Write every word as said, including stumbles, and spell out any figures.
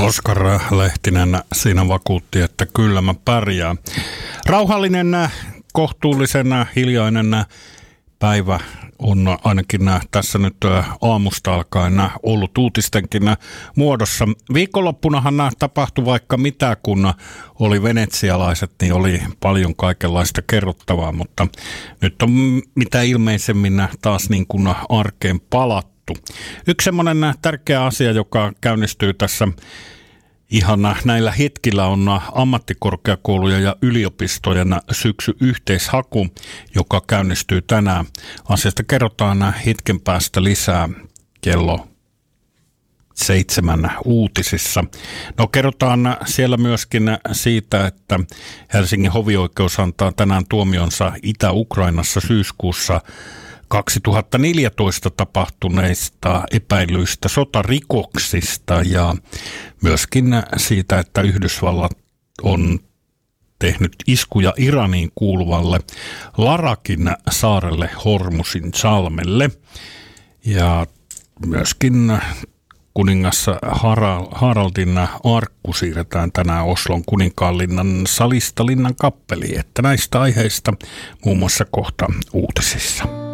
Oskar Lehtinen siinä vakuutti, että kyllä mä pärjään. Rauhallinen, kohtuullisen hiljainen päivä on ainakin tässä nyt aamusta alkaen ollut uutistenkin muodossa. Viikonloppunahan tapahtui vaikka mitä, kun oli venetsialaiset, niin oli paljon kaikenlaista kerrottavaa, mutta nyt on mitä ilmeisemmin taas niin kuin arkeen palattu. Yksi semmoinen tärkeä asia, joka käynnistyy tässä ihan näillä hetkillä, on ammattikorkeakoulujen ja yliopistojen syksy-yhteishaku, joka käynnistyy tänään. Asiasta kerrotaan hetken päästä lisää kello seitsemän uutisissa. No kerrotaan siellä myöskin siitä, että Helsingin hovioikeus antaa tänään tuomionsa Itä-Ukrainassa syyskuussa kaksituhattaneljätoista tapahtuneista epäilyistä sotarikoksista ja myöskin siitä, että Yhdysvallat on tehnyt iskuja Iraniin kuuluvalle Larakin saarelle Hormuzin salmelle. Ja myöskin kuningas Haraldin arkku siirretään tänään Oslon kuninkaanlinnan salista linnan kappeliin. Että näistä aiheista muun muassa kohta uutisissa.